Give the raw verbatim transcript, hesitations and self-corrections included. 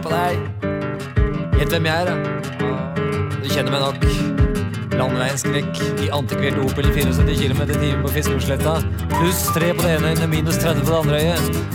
på deg. Gjett hvem jeg er, da. Du kjenner meg nok. Landeveiens skrekk i antikvert Opel, syvogsytti kilometer i timen på Fiskesletta. Pluss tre på det ene øyne, minus tretti på det andre øyet.